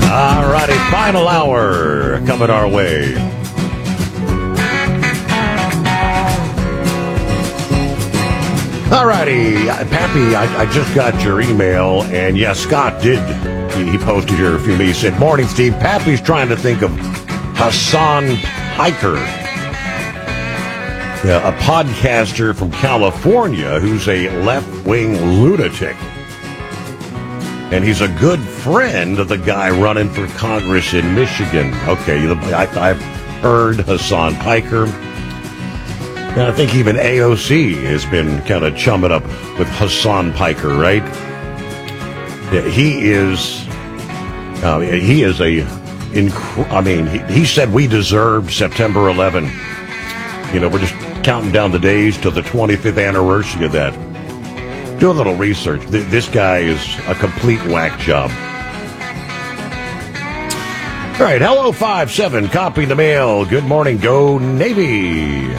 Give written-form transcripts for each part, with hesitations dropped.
All righty, final hour coming our way. All righty, Pappy, I just got your email, and yes, Scott did. He posted here a few minutes. He said, "Morning, Steve. Pappy's trying to think of Hassan Piker, a podcaster from California who's a left-wing lunatic. And he's a good friend of the guy running for Congress in Michigan." Okay, I've heard Hassan Piker. And I think even AOC has been kind of chumming up with Hassan Piker, right? Yeah, he is he said we deserved September 11. You know, we're just counting down the days to the 25th anniversary of that. Do a little research. This guy is a complete whack job. All right, hello 5-7, copy the mail. Good morning, go Navy.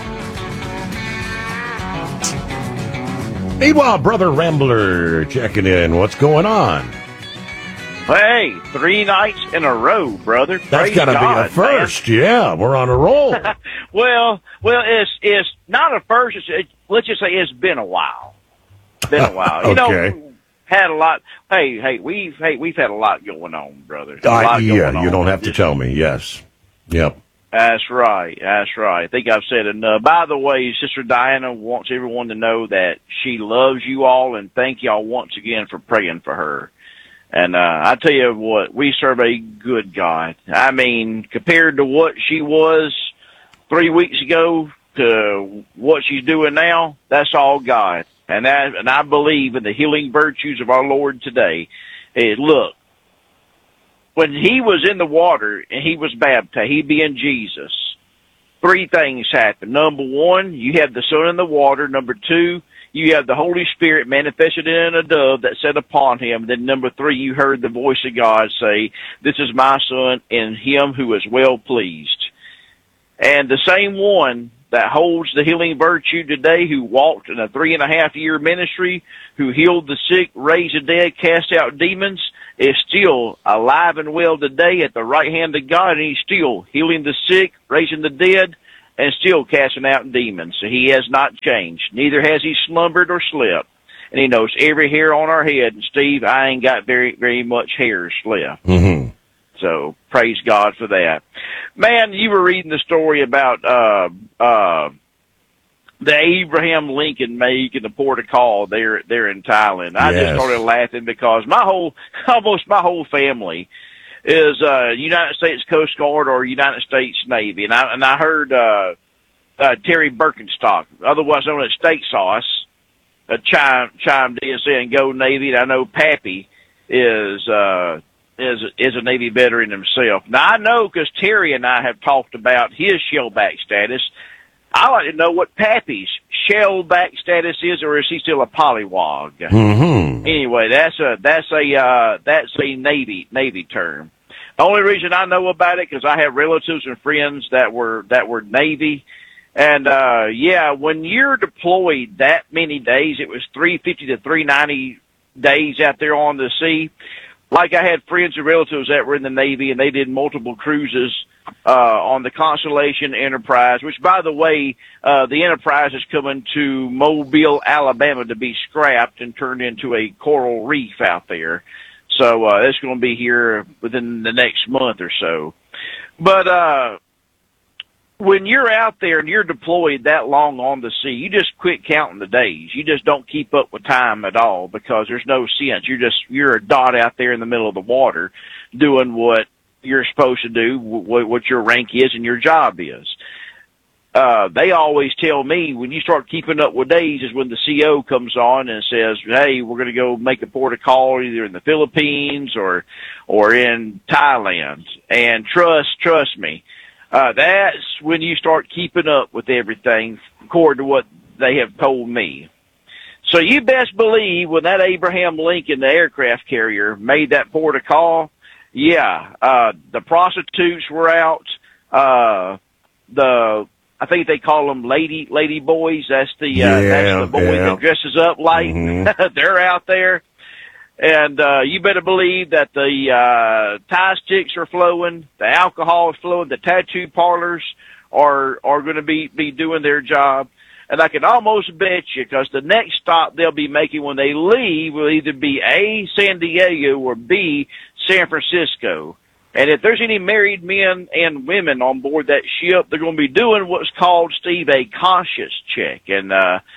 Meanwhile, Brother Rambler checking in. What's going on? Hey, 3 nights in a row, brother. That's got to be a first. Man. Yeah, we're on a roll. well, it's not a first. Let's just say it's been a while. You okay. know, had a lot. Hey, we've had a lot going on, brother. You don't have to tell me. Yes. Yep. That's right. I think I've said enough. By the way, Sister Diana wants everyone to know that she loves you all, and thank y'all once again for praying for her. And I tell you what, we serve a good God. I mean, compared to what she was 3 weeks ago to what she's doing now, that's all God. And I believe in the healing virtues of our Lord today. Hey, look. When he was in the water and he was baptized, he being Jesus, 3 things happened. Number 1, you have the Son in the water. Number 2, you have the Holy Spirit manifested in a dove that sat upon him. And then number 3, you heard the voice of God say, "This is my Son, in him who is well pleased." And the same one that holds the healing virtue today, who walked in a 3.5-year ministry, who healed the sick, raised the dead, cast out demons, is still alive and well today at the right hand of God, and he's still healing the sick, raising the dead, and still casting out demons. So he has not changed. Neither has he slumbered or slept. And he knows every hair on our head. And Steve, I ain't got very, very much hairs left. Mm-hmm. So praise God for that. Man, you were reading the story about the Abraham Lincoln making the port of call there in Thailand. I just started laughing because almost my whole family is United States Coast Guard or United States Navy, and I heard Terry Birkenstock, otherwise known as Steak Sauce, chimed in saying "Go Navy." And I know Pappy is a Navy veteran himself. Now I know because Terry and I have talked about his shellback status. I like to know what Pappy's shellback status is, or is he still a pollywog? Mm-hmm. Anyway, that's a Navy term. The only reason I know about it because I have relatives and friends that were Navy, and when you're deployed that many days, it was 350 to 390 days out there on the sea. Like I had friends and relatives that were in the Navy, and they did multiple cruises on the Constellation Enterprise, which, by the way, the Enterprise is coming to Mobile, Alabama to be scrapped and turned into a coral reef out there. So it's going to be here within the next month or so. But when you're out there and you're deployed that long on the sea, you just quit counting the days. You just don't keep up with time at all because there's no sense. You're a dot out there in the middle of the water doing what you're supposed to do, what your rank is and your job is. They always tell me when you start keeping up with days is when the CO comes on and says, "Hey, we're going to go make a port of call either in the Philippines or in Thailand." And trust me, that's when you start keeping up with everything according to what they have told me. So you best believe when that Abraham Lincoln, the aircraft carrier, made that port of call, the prostitutes were out. I think they call them lady boys. That's the boy that dresses up light. Mm-hmm. They're out there. And you better believe that the tie sticks are flowing, the alcohol is flowing, the tattoo parlors are going to be doing their job. And I can almost bet you, because the next stop they'll be making when they leave will either be A, San Diego, or B, San Francisco. And if there's any married men and women on board that ship, they're going to be doing what's called, Steve, a conscious check. And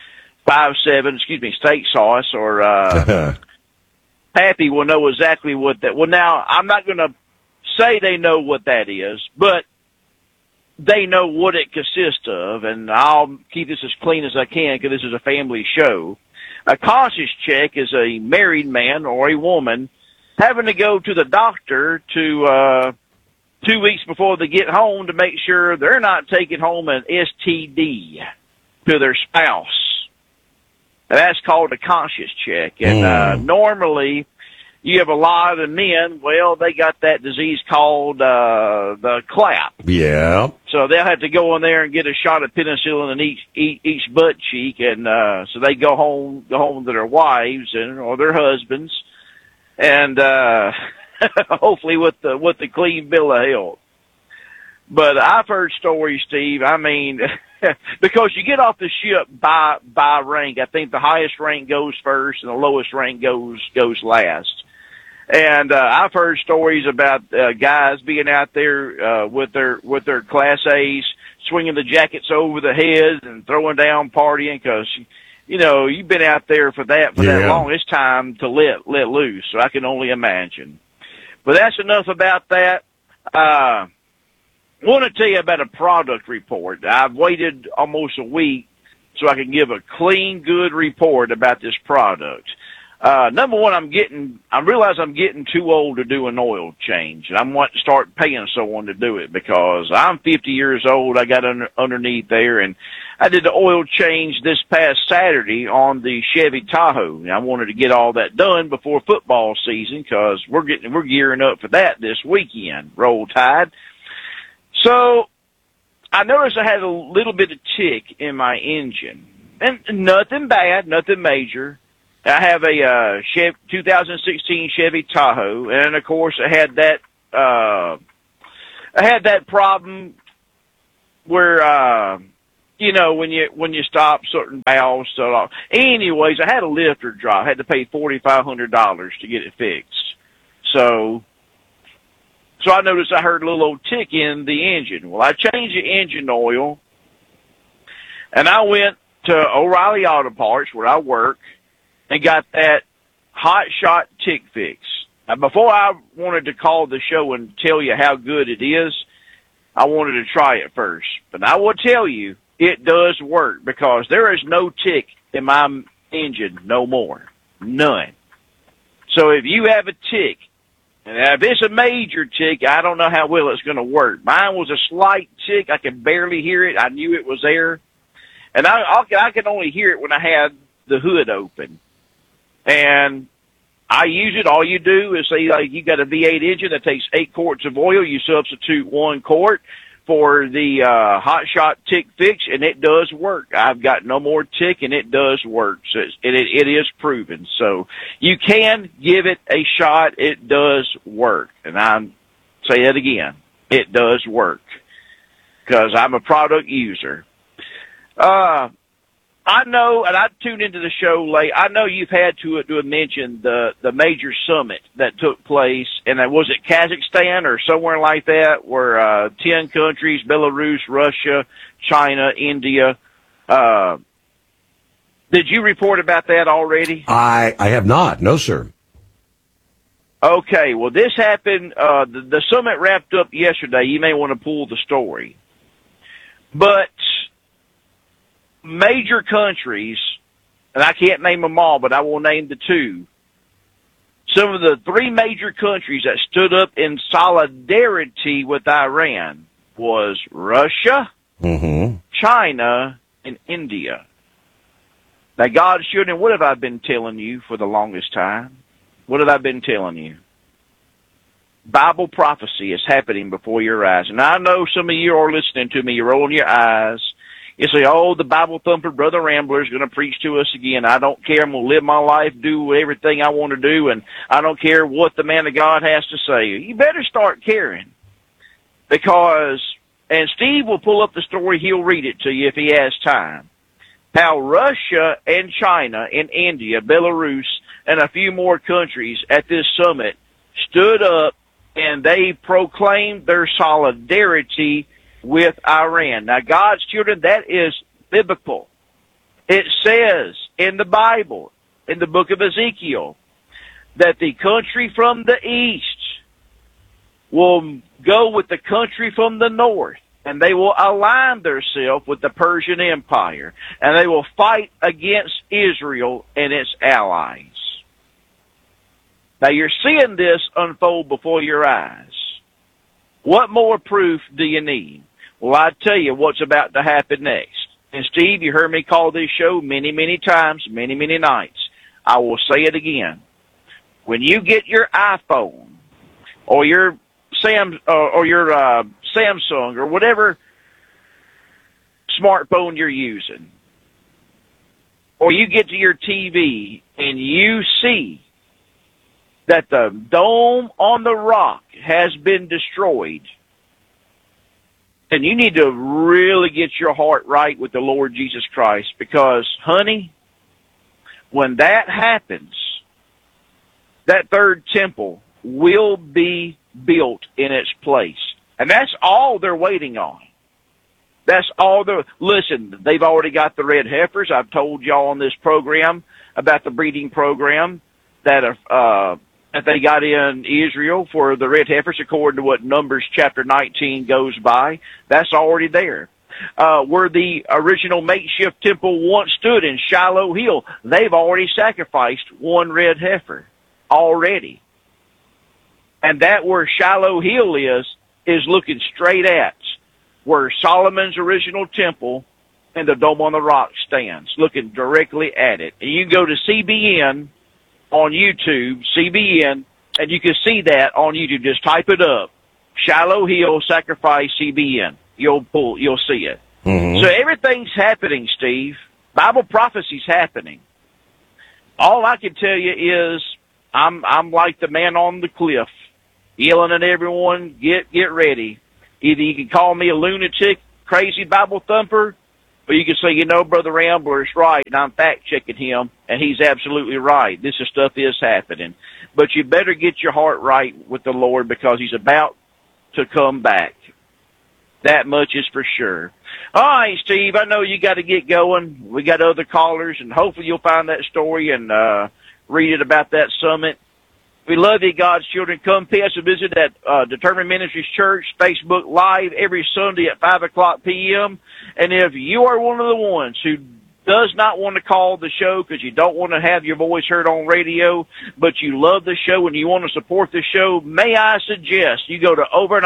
5-7, steak sauce or Pappy will know exactly what that. Well, now I'm not going to say they know what that is, but they know what it consists of, and I'll keep this as clean as I can because this is a family show. A conscious check is a married man or a woman having to go to the doctor to 2 weeks before they get home to make sure they're not taking home an STD to their spouse. That's called a conscious check. And normally you have a lot of the men, well, they got that disease called the clap. Yeah. So they'll have to go in there and get a shot of penicillin in each butt cheek, and so they go home to their wives or their husbands, and hopefully with the clean bill of health. But I've heard stories, Steve. I mean, because you get off the ship by rank. I think the highest rank goes first, and the lowest rank goes last. And I've heard stories about guys being out there with their Class A's, swinging the jackets over the heads and throwing down, partying, because you've been out there for that long. It's time to let loose. So I can only imagine. But that's enough about that. I want to tell you about a product report. I've waited almost a week so I can give a clean, good report about this product. Number one, I realize I'm getting too old to do an oil change, and I'm wanting to start paying someone to do it because I'm 50 years old. I got underneath there, and I did the oil change this past Saturday on the Chevy Tahoe. And I wanted to get all that done before football season because we're gearing up for that this weekend. Roll Tide. So I noticed I had a little bit of tick in my engine, and nothing bad, nothing major. I have a 2016 Chevy Tahoe, and of course I had that problem where when you stop, certain valves shut off. Anyways, I had a lifter drop. I had to pay $4,500 to get it fixed. So I noticed I heard a little old tick in the engine. Well, I changed the engine oil, and I went to O'Reilly Auto Parts where I work, and got that hot shot tick fix. Now, before I wanted to call the show and tell you how good it is, I wanted to try it first. But I will tell you, it does work because there is no tick in my engine no more. None. So if you have a tick, and if it's a major tick, I don't know how well it's going to work. Mine was a slight tick. I could barely hear it. I knew it was there. And I can only hear it when I had the hood open. And I use it. All you do is say, like, you got a V8 engine that takes 8 quarts of oil. You substitute 1 quart for the hot shot tick fix, and it does work. I've got no more tick, and it does work. So it is proven. So you can give it a shot. It does work. And I'm say that again. It does work because I'm a product user. I know, and I tuned into the show late. I know you've had to have mentioned the major summit that took place, and was it Kazakhstan or somewhere like that, where 10 countries, Belarus, Russia, China, India. Did you report about that already? I have not. No, sir. Okay, well, this happened. The summit wrapped up yesterday. You may want to pull the story. But major countries, and I can't name them all, but I will name the 2. Some of the 3 major countries that stood up in solidarity with Iran was Russia, China, and India. Now, God shouldn't. What have I been telling you for the longest time? What have I been telling you? Bible prophecy is happening before your eyes. And I know some of you are listening to me. You're rolling your eyes. You say, oh, the Bible thumper Brother Rambler is going to preach to us again. I don't care. I'm going to live my life, do everything I want to do, and I don't care what the man of God has to say. You better start caring. Because, and Steve will pull up the story, he'll read it to you if he has time, how Russia and China and India, Belarus, and a few more countries at this summit stood up and they proclaimed their solidarity with Iran. Now, God's children, that is biblical. It says in the Bible, in the book of Ezekiel, that the country from the east will go with the country from the north, and they will align themselves with the Persian Empire, and they will fight against Israel and its allies. Now, you're seeing this unfold before your eyes. What more proof do you need? Well, I tell you what's about to happen next. And Steve, you heard me call this show many, many times, many, many nights. I will say it again. When you get your iPhone or your Samsung or whatever smartphone you're using, or you get to your TV and you see that the dome on the rock has been destroyed, and you need to really get your heart right with the Lord Jesus Christ, because, honey, when that happens, that third temple will be built in its place. And that's all they're waiting on. That's all they're... Listen, they've already got the red heifers. I've told y'all on this program about the breeding program that they got in Israel for the red heifers, according to what Numbers chapter 19 goes by. That's already there. Where the original makeshift temple once stood in Shiloh Hill, they've already sacrificed one red heifer already. And that where Shiloh Hill is looking straight at where Solomon's original temple and the Dome on the Rock stands, looking directly at it. And you can go to CBN on YouTube, CBN, and you can see that on YouTube. Just type it up, Shiloh Hill Sacrifice CBN. You'll see it. Mm-hmm. So everything's happening, Steve. Bible prophecy's happening. All I can tell you is I'm like the man on the cliff, yelling at everyone, get ready. Either you can call me a lunatic, crazy Bible thumper, or you can say, Brother Rambler is right, and I'm fact-checking him, and he's absolutely right. This stuff is happening. But you better get your heart right with the Lord, because he's about to come back. That much is for sure. All right, Steve, I know you got to get going. We got other callers, and hopefully you'll find that story and read it about that summit. We love you, God's children. Come pay us a visit at Determined Ministries Church, Facebook Live every Sunday at 5 o'clock p.m. And if you are one of the ones who does not want to call the show because you don't want to have your voice heard on radio, but you love the show and you want to support the show, may I suggest you go to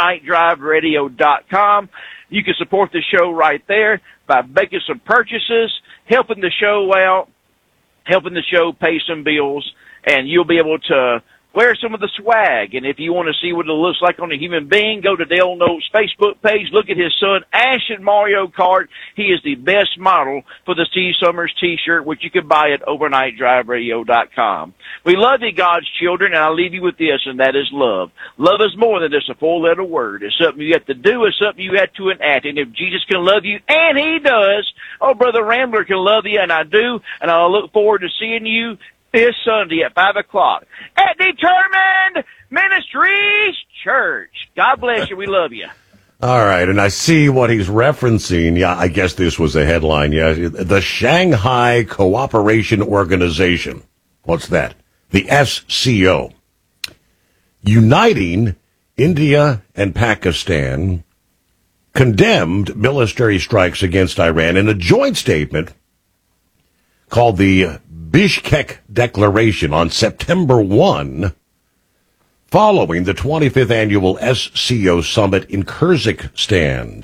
overnightdriveradio.com. You can support the show right there by making some purchases, helping the show out, helping the show pay some bills, and you'll be able to wear some of the swag. And if you want to see what it looks like on a human being, go to Dale Notes' Facebook page. Look at his son, Ashton Mario Kart. He is the best model for the Steve Summers T-shirt, which you can buy at overnightdriveradio.com. We love you, God's children, and I'll leave you with this, and that is love. Love is more than just a four-letter word. It's something you have to do. It's something you have to enact. And if Jesus can love you, and he does, Brother Rambler can love you, and I do, and I'll look forward to seeing you this Sunday at 5 o'clock at Determined Ministries Church. God bless you. We love you. All right, and I see what he's referencing. Yeah, I guess this was a headline. Yeah, the Shanghai Cooperation Organization. What's that? The SCO. Uniting India and Pakistan condemned military strikes against Iran in a joint statement called the Bishkek Declaration on September 1, following the 25th annual SCO summit in Kyrgyzstan.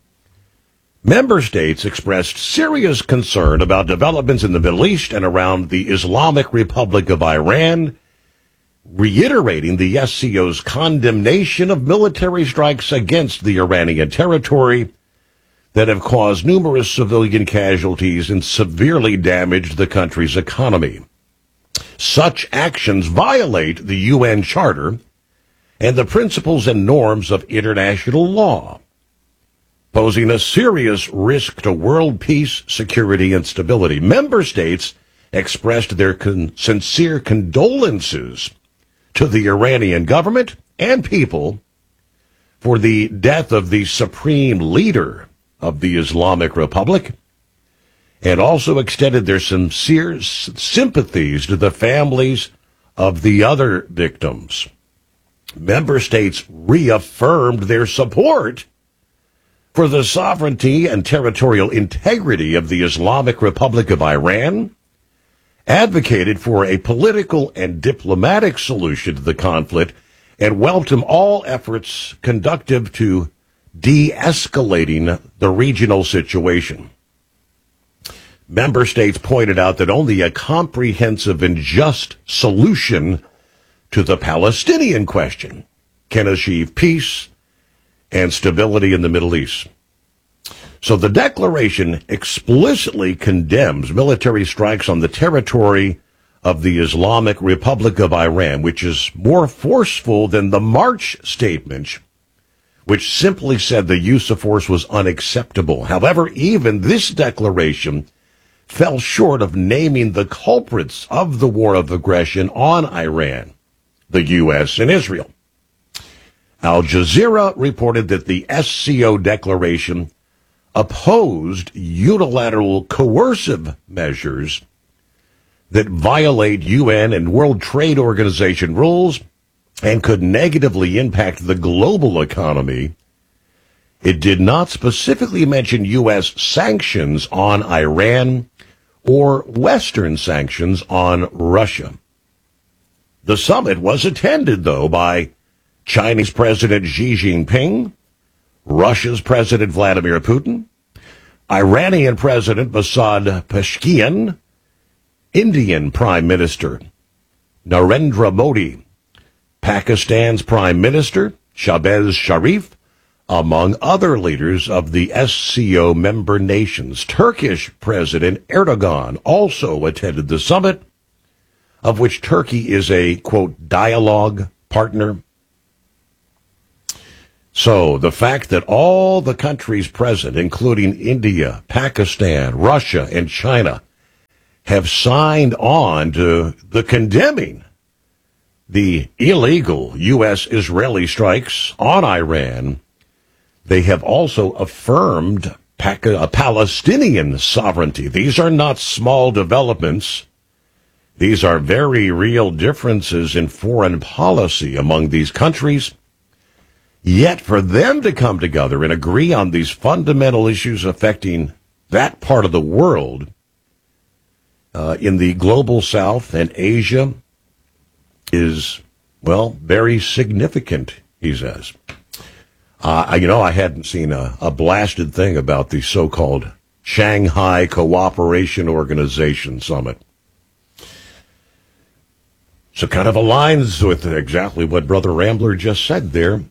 Member states expressed serious concern about developments in the Middle East and around the Islamic Republic of Iran, reiterating the SCO's condemnation of military strikes against the Iranian territory. that have caused numerous civilian casualties and severely damaged the country's economy. Such actions violate the UN Charter and the principles and norms of international law, posing a serious risk to world peace, security, and stability. Member states expressed their sincere condolences to the Iranian government and people for the death of the supreme leader of the Islamic Republic, and also extended their sincere sympathies to the families of the other victims. Member states reaffirmed their support for the sovereignty and territorial integrity of the Islamic Republic of Iran, advocated for a political and diplomatic solution to the conflict, and welcomed all efforts conducive to de-escalating the regional situation. Member states pointed out that only a comprehensive and just solution to the Palestinian question can achieve peace and stability in the Middle East. So the declaration explicitly condemns military strikes on the territory of the Islamic Republic of Iran, which is more forceful than the March statement, which simply said the use of force was unacceptable. However, even this declaration fell short of naming the culprits of the war of aggression on Iran, the U.S. and Israel. Al Jazeera reported that the SCO declaration opposed unilateral coercive measures that violate UN and World Trade Organization rules and could negatively impact the global economy. It did not specifically mention U.S. sanctions on Iran or Western sanctions on Russia. The summit was attended, though, by Chinese President Xi Jinping, Russia's President Vladimir Putin, Iranian President Masoud Pezeshkian, Indian Prime Minister Narendra Modi, Pakistan's Prime Minister Shahbaz Sharif, among other leaders of the SCO member nations. Turkish President Erdogan also attended the summit, of which Turkey is a, quote, dialogue partner. So the fact that all the countries present, including India, Pakistan, Russia, and China, have signed on to the condemning the illegal U.S.-Israeli strikes on Iran, they have also affirmed Palestinian sovereignty. These are not small developments. These are very real differences in foreign policy among these countries. Yet for them to come together and agree on these fundamental issues affecting that part of the world in the global south and Asia is, well, very significant, he says. I hadn't seen a blasted thing about the so-called Shanghai Cooperation Organization Summit. So kind of aligns with exactly what Brother Rambler just said there.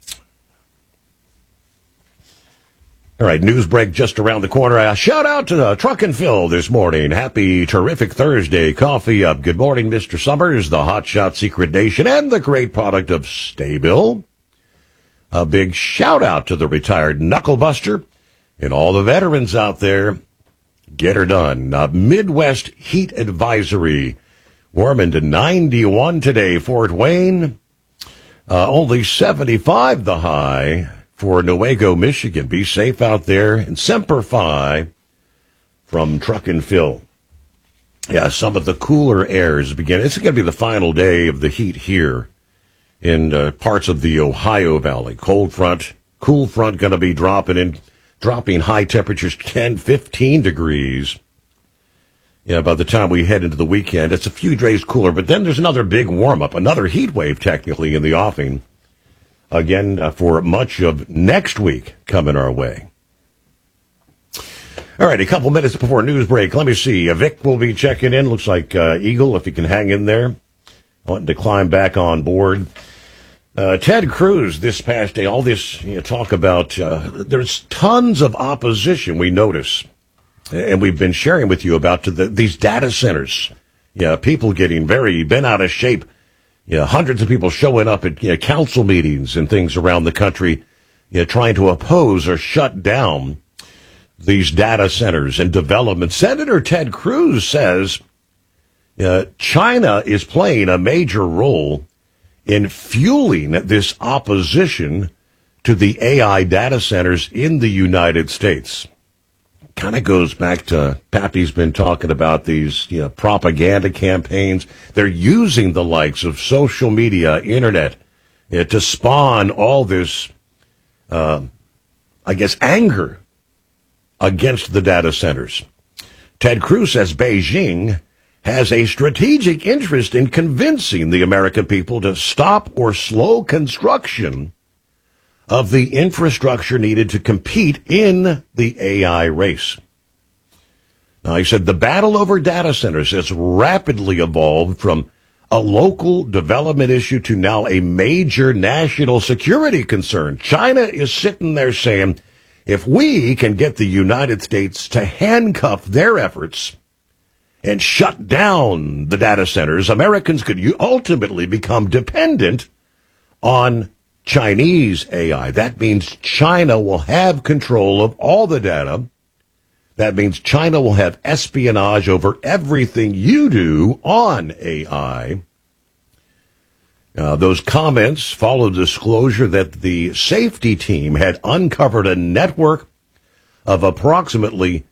All right, news break just around the corner. A shout out to Truck and Phil this morning. Happy terrific Thursday. Coffee up. Good morning, Mr. Summers, the Hotshot Secret Nation, and the great product of Staybill. A big shout out to the retired Knucklebuster and all the veterans out there. Get her done. Midwest Heat Advisory. Warm into 91 today. Fort Wayne. Only 75 the high for Newaygo, Michigan. Be safe out there. And Semper Fi from Truck and Phil. Yeah, some of the cooler airs begin. It's going to be the final day of the heat here in parts of the Ohio Valley. Cool front going to be dropping high temperatures 10, 15 degrees. Yeah, by the time we head into the weekend, it's a few days cooler, but then there's another big warm-up, another heat wave technically in the offing. Again, for much of next week coming our way. All right, a couple minutes before news break. Let me see. Vic will be checking in. Looks like Eagle, if he can hang in there, wanting to climb back on board. Ted Cruz this past day, all this talk about, there's tons of opposition we notice. And we've been sharing with you about these data centers. Yeah, people getting very bent out of shape. Yeah, hundreds of people showing up at council meetings and things around the country, trying to oppose or shut down these data centers and development. Senator Ted Cruz says China is playing a major role in fueling this opposition to the AI data centers in the United States. Kind of goes back to Pappy's been talking about these propaganda campaigns. They're using the likes of social media, internet, to spawn all this, anger against the data centers. Ted Cruz says Beijing has a strategic interest in convincing the American people to stop or slow construction of the infrastructure needed to compete in the AI race. Now, he said the battle over data centers has rapidly evolved from a local development issue to now a major national security concern. China is sitting there saying, if we can get the United States to handcuff their efforts and shut down the data centers, Americans could ultimately become dependent on Chinese AI. That means China will have control of all the data. That means China will have espionage over everything you do on AI. Those comments followed disclosure that the safety team had uncovered a network of approximately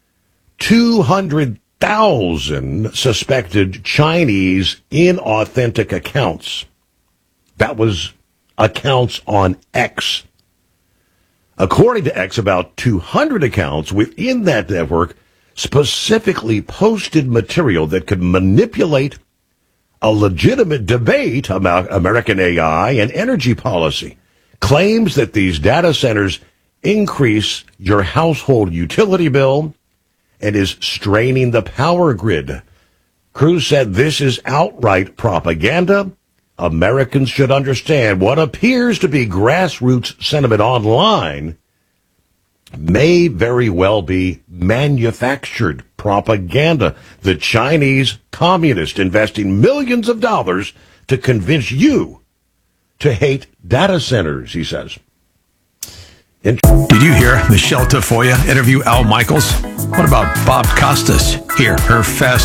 200,000 suspected Chinese inauthentic accounts. That was accounts on X. According to X, about 200 accounts within that network specifically posted material that could manipulate a legitimate debate about American AI and energy policy. Claims that these data centers increase your household utility bill and is straining the power grid. Cruz said this is outright propaganda. Americans should understand what appears to be grassroots sentiment online may very well be manufactured propaganda. The Chinese communists investing millions of dollars to convince you to hate data centers, he says. Did you hear Michelle Tafoya interview Al Michaels? What about Bob Costas? Here, her fast